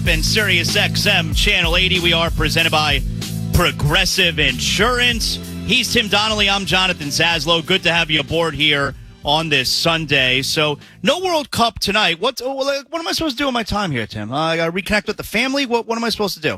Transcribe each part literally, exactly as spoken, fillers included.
And Sirius X M Channel eighty. We are presented by Progressive Insurance. He's Tim Donnelly. I'm Jonathan Zaslow. Good to have you aboard here on this Sunday. So, no World Cup tonight. What, what am I supposed to do in my time here, Tim? Uh, I got to reconnect with the family? What, what am I supposed to do?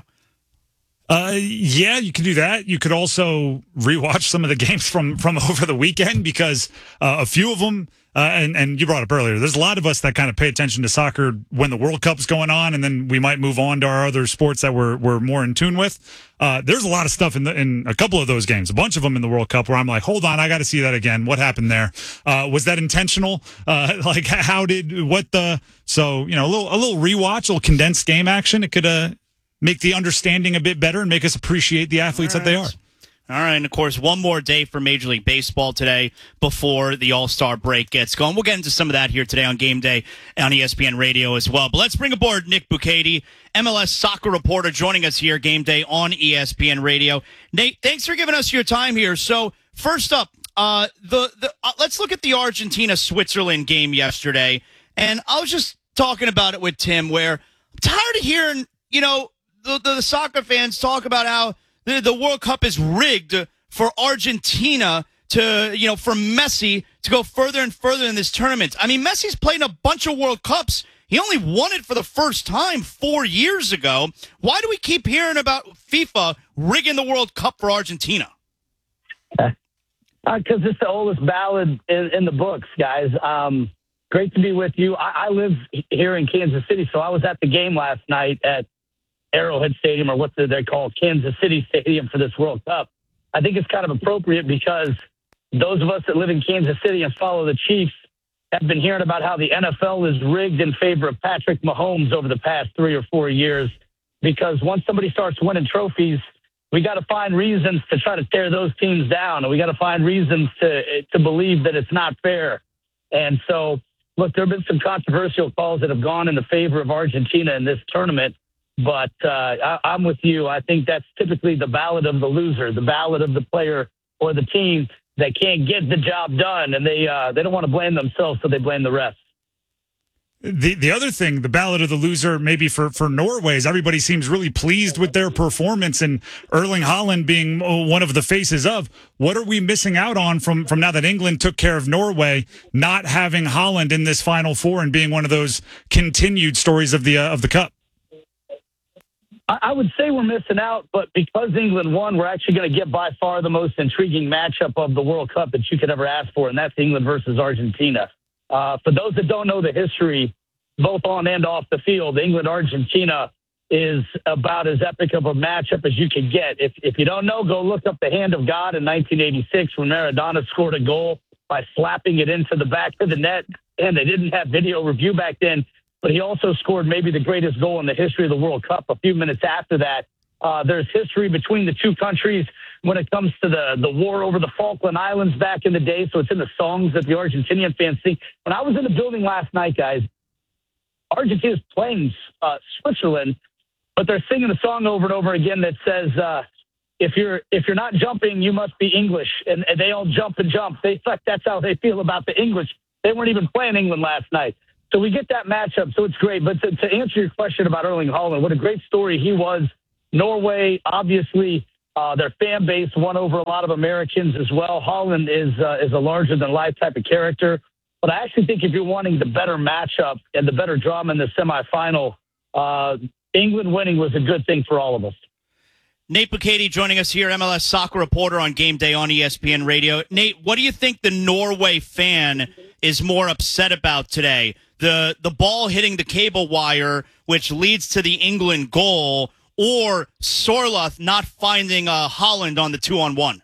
Uh, yeah, you could do that. You could also rewatch some of the games from, from over the weekend because uh, a few of them, uh, and, and you brought up earlier, there's a lot of us that kind of pay attention to soccer when the World Cup's going on, and then we might move on to our other sports that we're, we're more in tune with. Uh, there's a lot of stuff in the, in a couple of those games, a bunch of them in the World Cup where I'm like, hold on, I got to see that again. What happened there? Uh, was that intentional? Uh, like how did, what the, so, you know, a little, a little rewatch, a little condensed game action. It could, uh, make the understanding a bit better and make us appreciate the athletes right. that they are. All right, and of course, one more day for Major League Baseball today before the All-Star break gets going. We'll get into some of that here today on Game Day on E S P N Radio as well. But let's bring aboard Nick Bukaty, M L S soccer reporter, joining us here Game Day on E S P N Radio. Nate, thanks for giving us your time here. So, first up, uh, the the uh, let's look at the Argentina-Switzerland game yesterday. And I was just talking about it with Tim, where I'm tired of hearing, you know, The, the, the soccer fans talk about how the, the World Cup is rigged for Argentina to, you know, for Messi to go further and further in this tournament. I mean, Messi's played in a bunch of World Cups. He only won it for the first time four years ago. Why do we keep hearing about FIFA rigging the World Cup for Argentina? Because uh, it's the oldest ballad in, in the books, guys. Um, great to be with you. I, I live here in Kansas City, so I was at the game last night at Arrowhead Stadium, or what they call Kansas City Stadium for this World Cup. I think it's kind of appropriate because those of us that live in Kansas City and follow the Chiefs have been hearing about how the N F L is rigged in favor of Patrick Mahomes over the past three or four years. Because once somebody starts winning trophies, we got to find reasons to try to tear those teams down, and we got to find reasons to to believe that it's not fair. And so, look, there have been some controversial calls that have gone in the favor of Argentina in this tournament. But uh, I, I'm with you. I think that's typically the ballad of the loser, the ballad of the player or the team that can't get the job done, and they uh, they don't want to blame themselves, so they blame the rest. The the other thing, the ballad of the loser, maybe for, for Norway, is everybody seems really pleased with their performance, and Erling Haaland being one of the faces of. What are we missing out on from, from now that England took care of Norway, not having Haaland in this Final Four and being one of those continued stories of the uh, of the Cup? I would say we're missing out, but because England won, we're actually going to get by far the most intriguing matchup of the World Cup that you could ever ask for, and that's England versus Argentina. Uh, for those that don't know the history, both on and off the field, England-Argentina is about as epic of a matchup as you could get. If, if you don't know, go look up the Hand of God in nineteen eighty-six when Maradona scored a goal by slapping it into the back of the net, and they didn't have video review back then. But he also scored maybe the greatest goal in the history of the World Cup a few minutes after that. Uh, there's history between the two countries when it comes to the, the war over the Falkland Islands back in the day, so it's in the songs that the Argentinian fans sing. When I was in the building last night, guys, Argentina's playing uh, Switzerland, but they're singing a song over and over again that says, uh, if you're if you're not jumping, you must be English. And, and they all jump and jump. They That's how they feel about the English. They weren't even playing England last night. So we get that matchup, so it's great. But to, to answer your question about Erling Haaland, what a great story he was. Norway, obviously, uh, their fan base won over a lot of Americans as well. Haaland is uh, is a larger-than-life type of character. But I actually think if you're wanting the better matchup and the better drama in the semifinal, uh, England winning was a good thing for all of us. Nate Bukaty joining us here, M L S soccer reporter on Game Day on E S P N Radio. Nate, what do you think the Norway fan is more upset about today? The the ball hitting the cable wire, which leads to the England goal, or Sorloth not finding uh, Haaland on the two-on-one?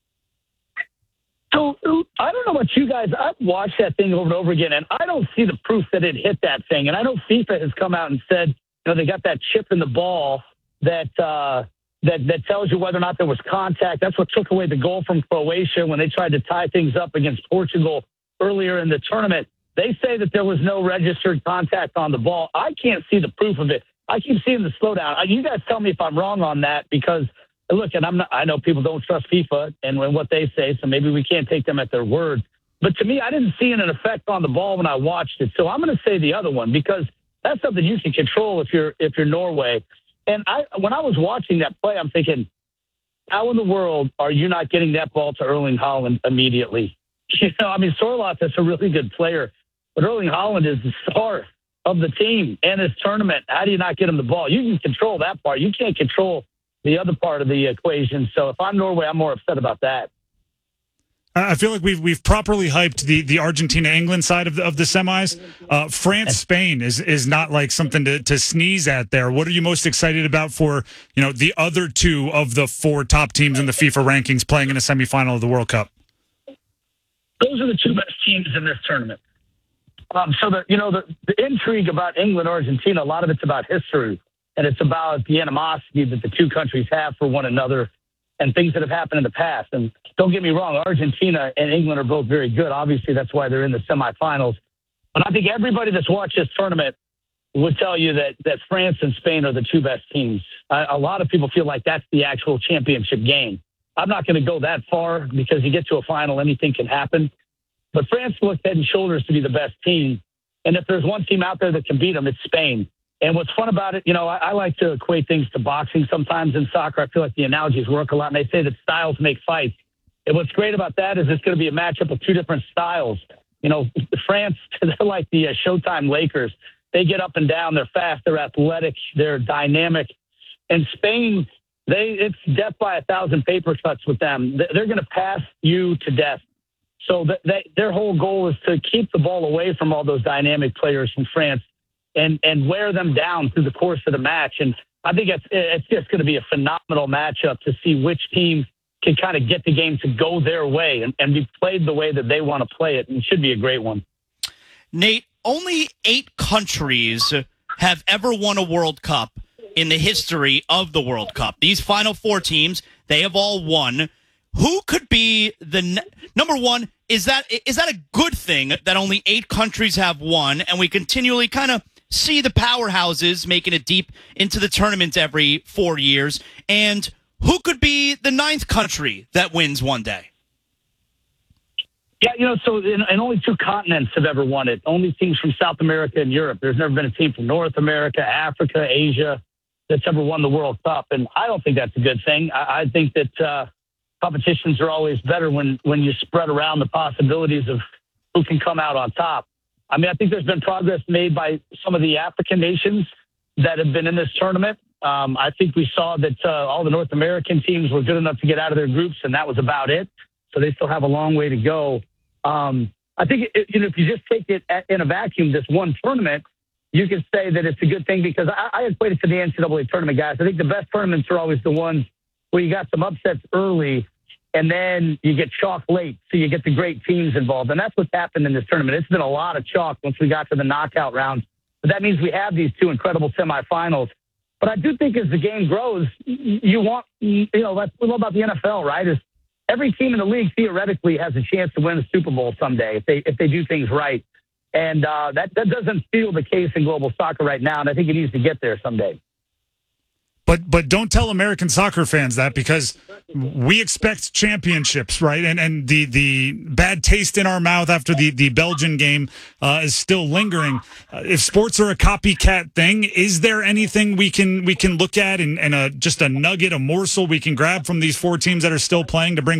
So I don't know about you guys. I've watched that thing over and over again, and I don't see the proof that it hit that thing. And I know FIFA has come out and said, you know, they got that chip in the ball that uh, that that tells you whether or not there was contact. That's what took away the goal from Croatia when they tried to tie things up against Portugal earlier in the tournament. They say that there was no registered contact on the ball. I can't see the proof of it. I keep seeing the slowdown. You guys tell me if I'm wrong on that, because look, and I'm not, I know people don't trust FIFA and what they say, so maybe we can't take them at their word. But to me, I didn't see an effect on the ball when I watched it. So I'm going to say the other one, because that's something you can control if you're if you're Norway. And I, when I was watching that play, I'm thinking, how in the world are you not getting that ball to Erling Haaland immediately? You know, I mean, Sorloth is a really good player, but Erling Haaland is the star of the team and his tournament. How do you not get him the ball? You can control that part. You can't control the other part of the equation. So if I'm Norway, I'm more upset about that. I feel like we've we've properly hyped the, the Argentina-England side of the, of the semis. Uh, France-Spain is is not like something to, to sneeze at there. What are you most excited about for, you know, the other two of the four top teams in the FIFA rankings playing in a semifinal of the World Cup? Those are the two best teams in this tournament. Um, so the you know the, the intrigue about England Argentina, a lot of it's about history, and it's about the animosity that the two countries have for one another and things that have happened in the past. And don't get me wrong, Argentina and England are both very good. Obviously, that's why they're in the semifinals. But I think everybody that's watched this tournament would tell you that that France and Spain are the two best teams. I, a lot of people feel like that's the actual championship game. I'm not going to go that far because you get to a final, anything can happen. But France looks head and shoulders to be the best team. And if there's one team out there that can beat them, it's Spain. And what's fun about it, you know, I, I like to equate things to boxing sometimes in soccer. I feel like the analogies work a lot. And they say that styles make fights. And what's great about that is it's going to be a matchup of two different styles. You know, France, they're like the uh, Showtime Lakers. They get up and down. They're fast. They're athletic. They're dynamic. And Spain, they it's death by a thousand paper cuts with them. They're going to pass you to death. So that, that, their whole goal is to keep the ball away from all those dynamic players from France and, and wear them down through the course of the match. And I think it's, it's just going to be a phenomenal matchup to see which team can kind of get the game to go their way and, and be played the way that they want to play it. And it should be a great one. Nate, only eight countries have ever won a World Cup in the history of the World Cup. These final four teams, they have all won. Who could be the ne- number one? Is that is that a good thing that only eight countries have won, and we continually kind of see the powerhouses making it deep into the tournament every four years? And who could be the ninth country that wins one day? Yeah, you know, so and, and only two continents have ever won it. Only teams from South America and Europe. There's never been a team from North America, Africa, Asia that's ever won the World Cup, and I don't think that's a good thing. I, I think that. Uh, Competitions are always better when, when you spread around the possibilities of who can come out on top. I mean, I think there's been progress made by some of the African nations that have been in this tournament. Um, I think we saw that uh, all the North American teams were good enough to get out of their groups, and that was about it. So they still have a long way to go. Um, I think it, you know, if you just take it at, in a vacuum, this one tournament, you can say that it's a good thing because I, I equate it to the N C double A tournament, guys. I think the best tournaments are always the ones where you got some upsets early and then you get chalk late, so you get the great teams involved. And that's what's happened in this tournament. It's been a lot of chalk once we got to the knockout rounds. But that means we have these two incredible semifinals. But I do think as the game grows, you want, you know, that's what we love about the N F L, right, is every team in the league theoretically has a chance to win the Super Bowl someday if they if they do things right. And uh, that, that doesn't feel the case in global soccer right now, and I think it needs to get there someday. But but don't tell American soccer fans that, because we expect championships, right? And and the the bad taste in our mouth after the, the Belgian game uh, is still lingering. Uh, if sports are a copycat thing, is there anything we can we can look at and, and a, just a nugget, a morsel we can grab from these four teams that are still playing to bring